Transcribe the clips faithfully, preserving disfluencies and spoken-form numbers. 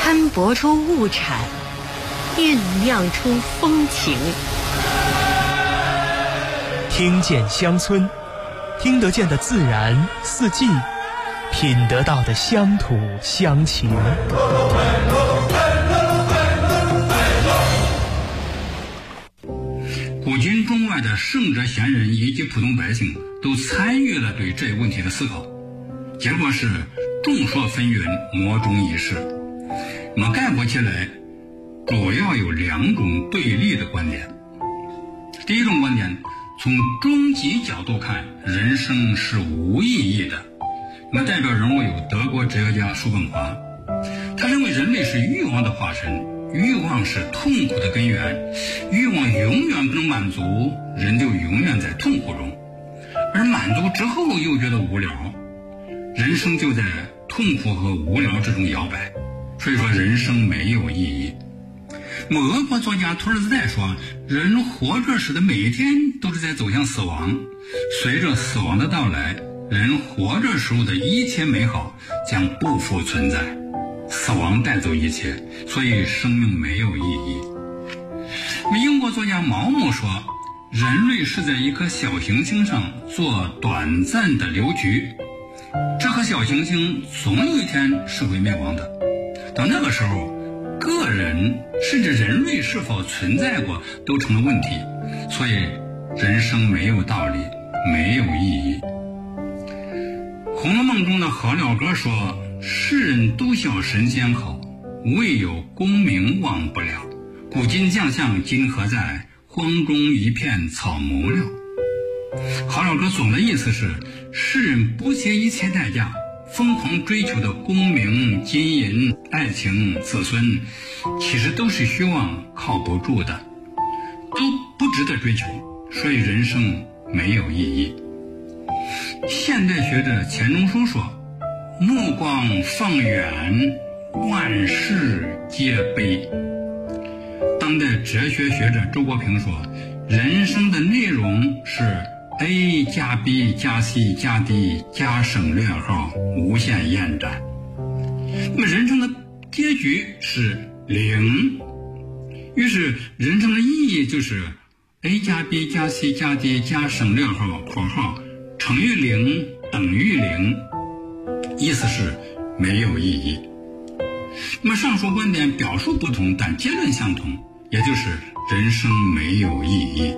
摊薄出物产，酝酿出风情。 听见乡村，听得见的自然四季，品得到的乡土乡情。 古今中外的圣哲贤人以及普通百姓都参与了对这一问题的思考，结果是众说纷纭，莫衷一是。那么概括起来，主要有两种对立的观点。第一种观点，从终极角度看，人生是无意义的。那么代表人物有德国哲学家叔本华，他认为人类是欲望的化身，欲望是痛苦的根源，欲望永远不能满足，人就永远在痛苦中，而满足之后又觉得无聊，人生就在痛苦和无聊之中摇摆，所以说人生没有意义。那么俄国作家托尔斯泰说，人活着时的每一天都是在走向死亡，随着死亡的到来，人活着时候的一切美好将不复存在，死亡带走一切，所以生命没有意义。那么英国作家毛姆说，人类是在一颗小行星上做短暂的流局，这颗小行星总有一天是会灭亡的，到那个时候，个人甚至人类是否存在过都成了问题，所以人生没有道理，没有意义。《红楼梦》中的何了哥说，世人都笑神仙好，唯有功名忘不了，古今将相今何在，荒中一片草木了。何了哥总的意思是，世人不惜一切代价疯狂追求的功名、金银、爱情、子孙，其实都是虚妄，靠不住的，都不值得追求，所以人生没有意义。现代学者钱钟书说，目光放远，万事皆悲。当代哲学学者周国平说，人生的内容是 A 加 B 加 C 加 D 加省略号无限延展。那么人生的结局是零，于是人生的意义就是 A 加 B 加 C 加 D 加省略号括号乘以零等于零，意思是没有意义。那么上述观点表述不同，但结论相同，也就是人生没有意义。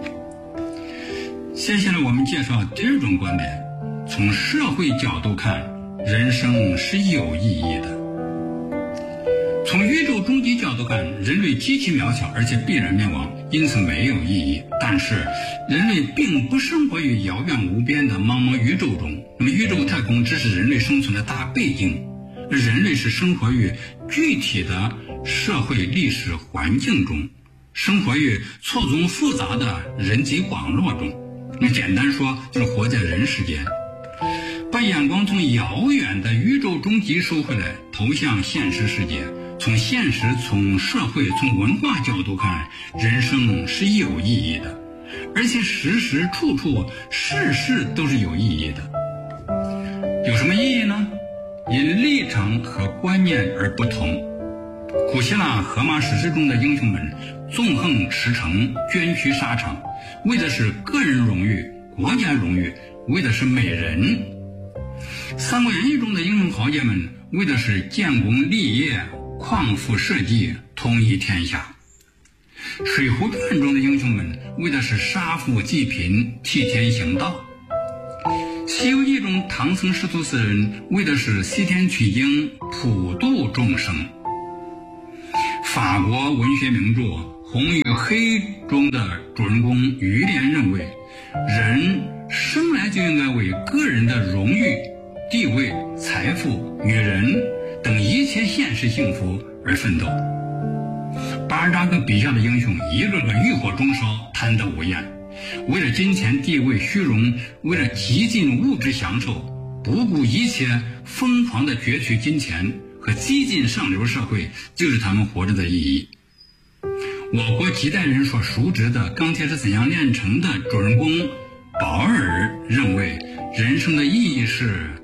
接下来我们介绍第二种观点，从社会角度看，人生是有意义的。从宇宙终极角度看，人类极其渺小，而且必然灭亡，因此没有意义。但是人类并不生活于遥远无边的茫茫宇宙中，那么宇宙太空只是人类生存的大背景，而人类是生活于具体的社会历史环境中，生活于错综复杂的人际网络中。那简单说，就是活在人世间，把眼光从遥远的宇宙终极收回来，投向现实世界。从现实、从社会、从文化角度看，人生是有意义的，而且时时处处事事都是有意义的。有什么意义呢？因立场和观念而不同。古希腊荷马史诗中的英雄们纵横驰骋，捐躯沙场，为的是个人荣誉、国家荣誉，为的是美人。三国演义中的英雄豪杰们为的是建功立业、匡扶社稷、统一天下。水浒传中的英雄们为的是杀富济贫、替天行道。西游记中唐僧师徒四人为的是西天取经、普度众生。法国文学名著《红与黑》中的主人公于连认为，人生来就应该为个人的荣誉、地位、财富、女人等一切现实幸福而奋斗。巴尔扎克笔下的英雄一个个欲火中烧，贪得无厌，为了金钱地位虚荣，为了极尽物质享受，不顾一切疯狂地攫取金钱和激进上流社会，就是他们活着的意义。我国几代人所熟知的《钢铁是怎样炼成的》主人公保尔认为，人生的意义是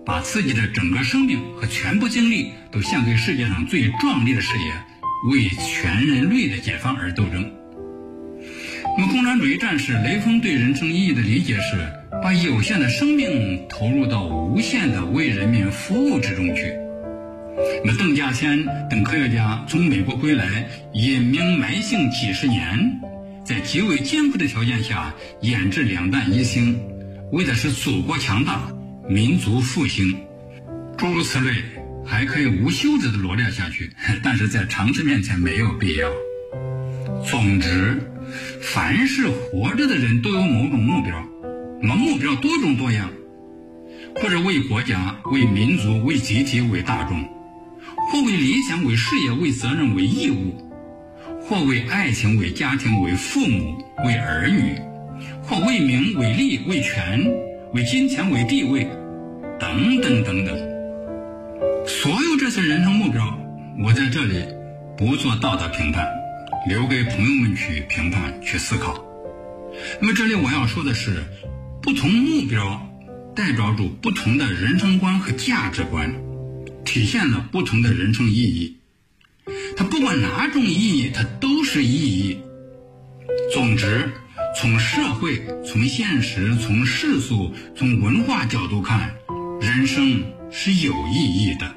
把自己的整个生命和全部精力都献给世界上最壮丽的事业，为全人类的解放而斗争。那么共产主义战士雷锋对人生意义的理解是，把有限的生命投入到无限的为人民服务之中去。那么邓稼先等科学家从美国归来，隐名埋姓几十年，在极为艰苦的条件下研制两弹一星，为的是祖国强大，民族复兴。诸如此类还可以无休止的罗列下去，但是在常识面前没有必要。总之，凡是活着的人都有某种目标，那么目标多种多样，或者为国家、为民族、为集体、为大众，或为理想、为事业、为责任、为义务，或为爱情、为家庭、为父母、为儿女，或为名、为利、为权、为金钱、为地位，等等等等。所有这些人生目标，我在这里不做道德评判，留给朋友们去评判、去思考。那么这里我要说的是，不同目标代表着不同的人生观和价值观，体现了不同的人生意义。它不管哪种意义，它都是意义。总之，从社会、从现实、从世俗、从文化角度看，人生是有意义的。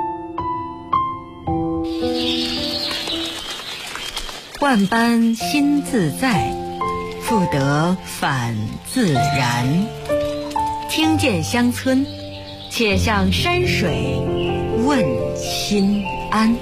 万般心自在，复得返自然。听见乡村，且向山水问心安。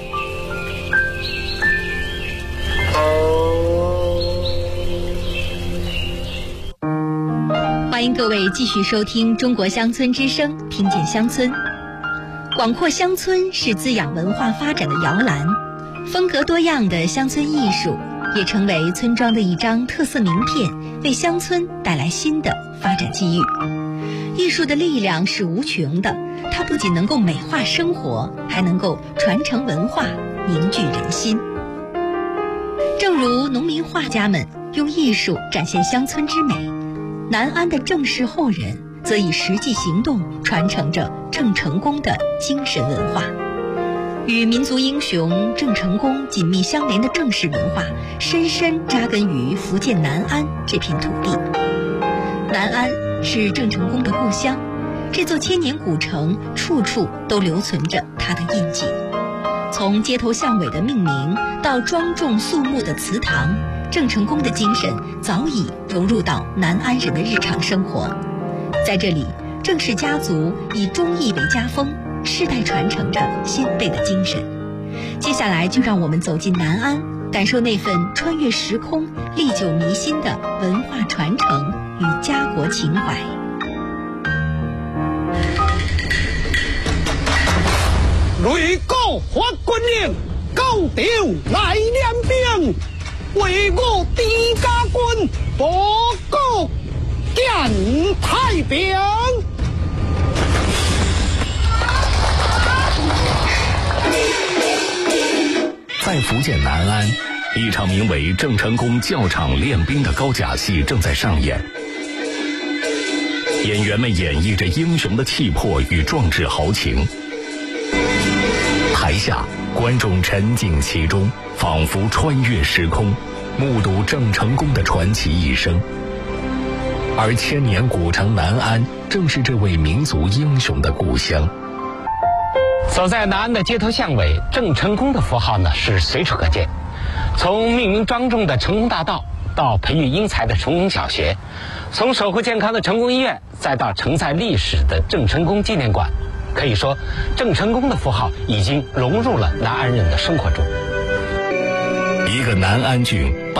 欢迎各位继续收听中国乡村之声，听见乡村。广阔乡村是滋养文化发展的摇篮，风格多样的乡村艺术也成为村庄的一张特色名片，为乡村带来新的发展机遇。艺术的力量是无穷的，它不仅能够美化生活，还能够传承文化，凝聚人心。正如农民画家们用艺术展现乡村之美，南安的郑氏后人则以实际行动传承着郑成功的精神文化。与民族英雄郑成功紧密相连的郑氏文化，深深扎根于福建南安这片土地。南安是郑成功的故乡，这座千年古城处处都留存着他的印记。从街头巷尾的命名到庄重肃穆的祠堂，郑成功的精神早已融入到南安人的日常生活。在这里，郑氏家族以忠义为家风，世代传承着先辈的精神。接下来就让我们走进南安，感受那份穿越时空、历久弥新的文化传承与家国情怀。 雷公发军令，高调来练兵，为我狄家军报国建太平。 在福建南安，一场名为郑成功教场练兵的高甲戏正在上演。演员们演绎着英雄的气魄与壮志豪情，台下观众沉浸其中，仿佛穿越时空，目睹郑成功的传奇一生。而千年古城南安正是这位民族英雄的故乡。 走在南安的街头巷尾，郑成功的符号呢是随处可见。从命名庄重的成功大道，到培育英才的成功小学，从守护健康的成功医院，再到承载历史的郑成功纪念馆，可以说郑成功的符号已经融入了南安人的生活中。 一个南安郡